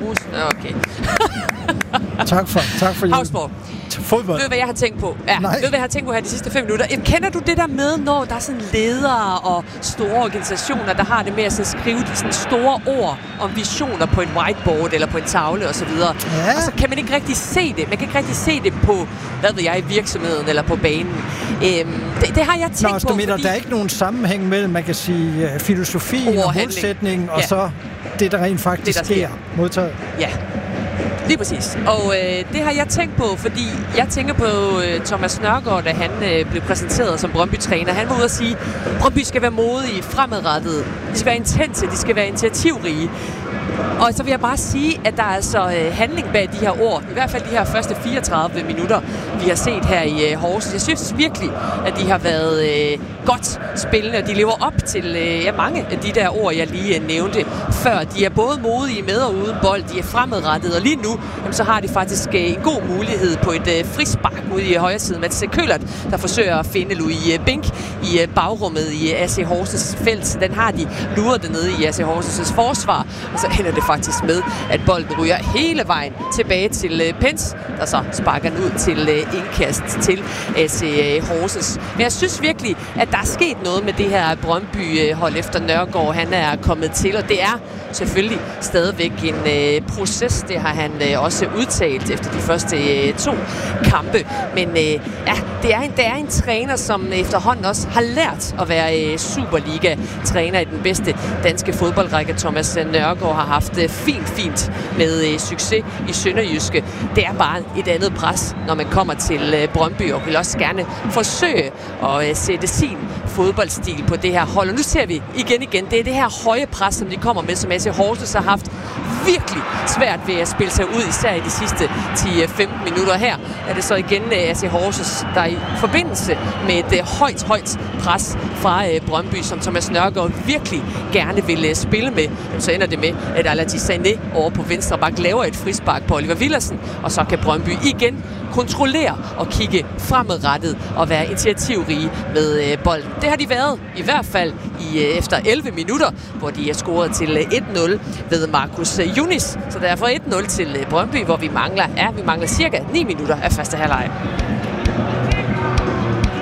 bruges. Okay. Tak for Havsborg. Fodbold. Ved du, hvad jeg har tænkt på? Ja, ved du, hvad jeg har tænkt på her de sidste 5 minutter? Kender du det der med, når der er sådan ledere og store organisationer, der har det med at skrive de sådan store ord om visioner på en whiteboard eller på en tavle osv.? Ja. Og så kan man ikke rigtig se det. Man kan ikke rigtig se det på, hvad ved jeg, i virksomheden eller på banen. Det har jeg tænkt på, fordi... Der er ikke nogen sammenhæng mellem, man kan sige, filosofi og målsætning, og så det, der rent faktisk sker. Modtaget. Ja. Lige præcis. Og det har jeg tænkt på, fordi jeg tænker på Thomas Nørgaard, da han blev præsenteret som Brøndby-træner. Han var ude at sige, at Brøndby skal være modige, fremadrettede. De skal være intense, de skal være initiativrige. Og så vil jeg bare sige, at der er altså handling bag de her ord. I hvert fald de her første 34 minutter, vi har set her i Horsens. Jeg synes virkelig, at de har været godt spillende, og de lever op til mange af de der ord, jeg lige nævnte før. De er både modige med og uden bold, de er fremadrettede, og lige nu, så har de faktisk en god mulighed på et frispark ude i højre side. Mats Køllert, der forsøger at finde Louis Bink i bagrummet i AC Horsens felt. Den har de luret nede i AC Horsens forsvar, og så ender det faktisk med, at bolden ryger hele vejen tilbage til Pence, der så sparker den ud til indkast til AC Horsens. Men jeg synes virkelig, at der er sket noget med det her Brøndby-hold efter Nørgaard. Han er kommet til, og det er selvfølgelig stadigvæk en proces. Det har han også udtalt efter de første 2 kampe. Men det er en træner, som efterhånden også har lært at være Superliga-træner i den bedste danske fodboldrække. Thomas Nørgaard har haft fint med succes i Sønderjyske. Det er bare et andet pres, når man kommer til Brøndby, og vil også gerne forsøge at sætte sin fodboldstil på det her hold. Og nu ser vi igen, det er det her høje pres, som de kommer med, som AC Horsens har haft virkelig svært ved at spille sig ud, især i de sidste 10-15 minutter. Her er det så igen AC Horsens, der i forbindelse med et højt pres fra Brøndby, som Thomas Nørgaard virkelig gerne vil spille med. Så ender det med, at Aladi Sané over på venstre bak laver et frispark på Oliver Villersen, og så kan Brøndby igen kontrollere og kigge fremadrettet og være initiativrige med bolden. Det har de været, i hvert fald efter 11 minutter, hvor de er scoret til 1-0 ved Marcus Yunis. Så derfor 1-0 til Brøndby, hvor vi mangler cirka 9 minutter af første halvleg.